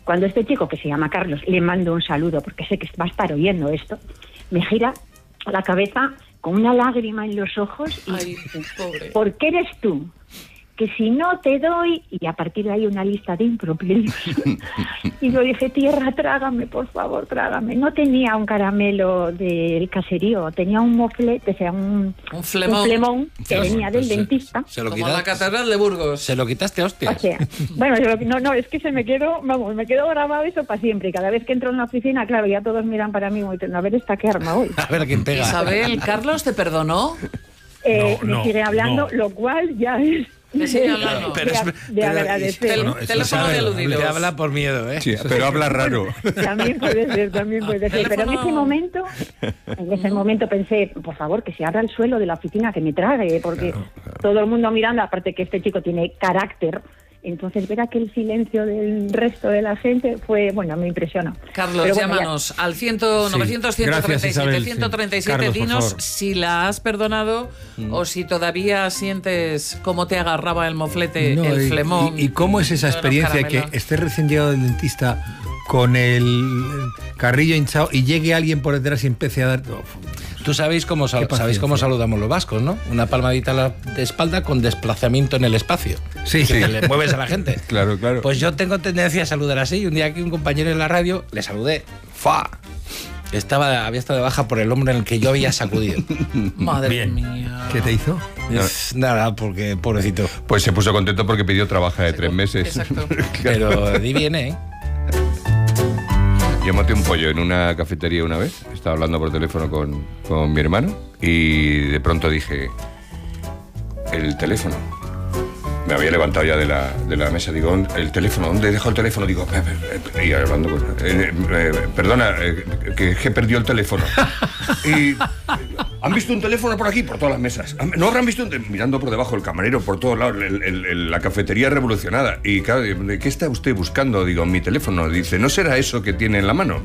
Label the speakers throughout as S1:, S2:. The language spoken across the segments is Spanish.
S1: Cuando este chico, que se llama Carlos, le mando un saludo, porque sé que va a estar oyendo esto, me gira la cabeza con una lágrima en los ojos y
S2: ay, pobre.
S1: ¿Por qué eres tú? Que si no te doy, y a partir de ahí una lista de improperios. Y yo dije, tierra, trágame, por favor, trágame. No tenía un caramelo del caserío, tenía un moflete, o sea, un flemón que venía del dentista.
S3: Se lo
S2: Como
S3: quitaste,
S2: la catedral de Burgos.
S3: se lo quitaste, hostia.
S1: O sea, bueno, no, es que me quedó grabado eso para siempre. Y cada vez que entro en la oficina, claro, ya todos miran para mí y dicen, a ver esta qué arma hoy.
S3: A ver quién pega.
S2: Isabel, ¿Carlos te perdonó?
S1: Me sigue hablando, lo cual ya es...
S2: Me sigue hablando.
S1: De agradecer.
S2: Teléfono de aludidos.
S3: Te habla por miedo, ¿eh?
S4: Sí, pero habla raro.
S1: También puede ser. Pero en ese momento pensé, por favor, que se abra el suelo de la oficina, que me trague, porque todo el mundo mirando, aparte que este chico tiene carácter. Entonces, ver aquel silencio del resto de la gente fue, bueno, me impresionó.
S2: Carlos,
S1: bueno,
S2: llámanos al 900-137-137.
S5: Carlos,
S2: Dinos si la has perdonado o si todavía sientes cómo te agarraba el moflete, el flemón.
S5: ¿Y cómo es esa experiencia que estés recién llegado del dentista con el carrillo hinchado y llegue alguien por detrás y empiece a dar...
S3: Tú sabéis cómo saludamos los vascos, ¿no? Una palmadita a la espalda con desplazamiento en el espacio.
S5: Sí.
S3: Que le mueves a la gente.
S4: Claro.
S3: Pues yo tengo tendencia a saludar así. Y un día que un compañero en la radio le saludé. ¡Fa! Había estado de baja por el hombro en el que yo había sacudido.
S2: Madre mía.
S5: ¿Qué te hizo?
S3: Nada, porque pobrecito.
S4: Pues se puso contento porque pidió trabajo de 3 meses.
S2: Exacto.
S3: Pero di bien, ¿eh?
S4: Yo maté un pollo en una cafetería una vez. Estaba hablando por teléfono con mi hermano y de pronto dije, el teléfono. Me había levantado ya de la mesa. Digo, el teléfono, ¿dónde he dejado el teléfono? Digo, y hablando con... perdona, que perdió el teléfono. Y... ¿Han visto un teléfono por aquí? Por todas las mesas. ¿No habrán visto mirando por debajo el camarero, por todos lados, la cafetería revolucionada? Y claro, ¿qué está usted buscando? Digo, mi teléfono. Dice, ¿no será eso que tiene en la mano?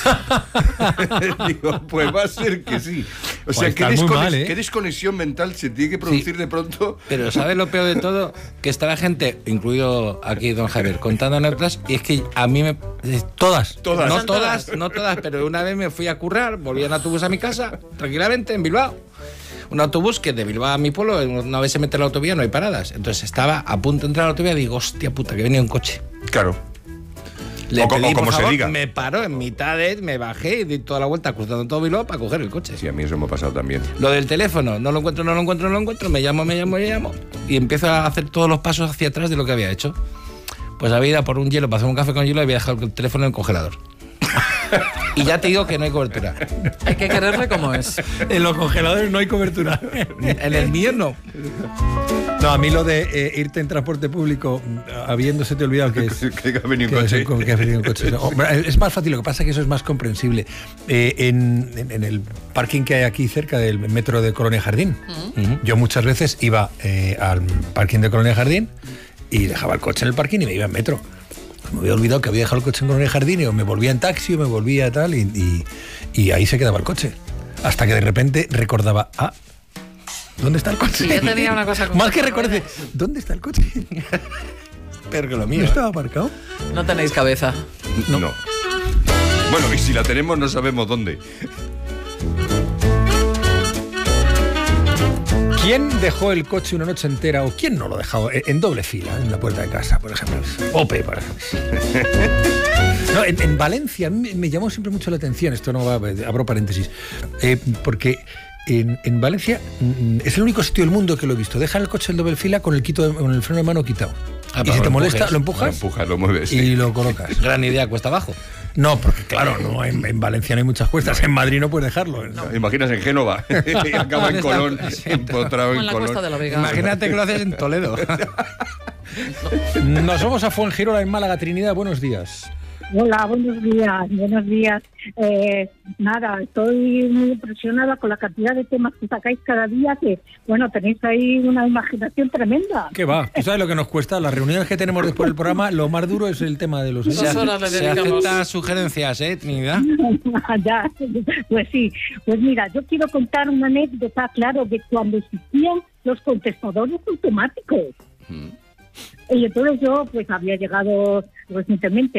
S4: Digo, pues va a ser que sí. O sea, ¿qué desconexión mental se tiene que producir de pronto?
S3: Pero ¿sabes lo peor de todo? Que está la gente, incluido aquí don Javier, contando anécdotas, y es que a mí me...
S5: Todas.
S3: No todas, pero una vez me fui a currar, volví en autobús a mi casa, tranquilamente, en Bilbao. Un autobús que de Bilbao a mi pueblo, una vez se mete en la autovía no hay paradas. Entonces estaba a punto de entrar a la autovía y digo, hostia puta, que venía un coche.
S4: Claro.
S3: Le pedí,
S4: como
S3: por favor,
S4: se diga.
S3: me paró en mitad me bajé y di toda la vuelta cruzando todo Bilbao para coger el coche.
S4: Sí, a mí eso me ha pasado también.
S3: Lo del teléfono, no lo encuentro, me llamo y empiezo a hacer todos los pasos hacia atrás de lo que había hecho. Pues había ido a por un hielo, para hacer un café con hielo y había dejado el teléfono en el congelador. Y ya te digo que no hay cobertura.
S2: Hay que quererle como es.
S5: En los congeladores no hay cobertura.
S3: En el mío no.
S5: No, a mí lo de irte en transporte público habiéndose te olvidado que es...
S4: que ha venido un coche.
S5: Que ha venido un coche. No, es más fácil, lo que pasa es que eso es más comprensible. En el parking que hay aquí cerca del metro de Colonia Jardín, yo muchas veces iba al parking de Colonia Jardín y dejaba el coche en el parking y me iba en metro. Me había olvidado que había dejado el coche en Colonia Jardín, o me volvía en taxi o me volvía tal, y ahí se quedaba el coche. Hasta que de repente recordaba, ¿dónde está el coche?
S2: Yo tenía una cosa...
S5: Más que recordé, ¿dónde está el coche?
S3: Pero que lo mío.
S5: ¿No estaba aparcado?
S2: No tenéis cabeza.
S4: No. Bueno, y si la tenemos no sabemos dónde.
S5: ¿Quién dejó el coche una noche entera o quién no lo dejó en doble fila en la puerta de casa, por ejemplo? Ope, por ejemplo. No, en Valencia me llamó siempre mucho la atención, esto no va, abro paréntesis, porque en Valencia es el único sitio del mundo que lo he visto. Dejan el coche en doble fila con el freno de mano quitado. Y si te molesta, lo empujas,
S4: lo mueves,
S5: y lo colocas.
S3: Gran idea, cuesta abajo.
S5: No, porque claro, no, en Valencia no hay muchas cuestas, en Madrid no puedes dejarlo.
S4: No. Imaginas en Génova y acaba en Colón, empotrado en
S2: la
S4: Colón.
S2: Costa de la Vega.
S3: Imagínate que lo haces en Toledo.
S5: Nos vamos a Fuengirola, en Málaga. Trinidad, buenos días.
S1: Hola, buenos días. Nada, estoy muy impresionada con la cantidad de temas que sacáis cada día, que, bueno, tenéis ahí una imaginación tremenda.
S5: ¿Qué va? ¿Tú sabes lo que nos cuesta? Las reuniones que tenemos después del programa, lo más duro es el tema de los...
S2: Se
S3: aceptan sugerencias, Trinidad.
S1: Ya, pues sí. Pues mira, yo quiero contar una anécdota, claro, de cuando existían los contestadores automáticos. Y entonces yo, pues, había llegado recientemente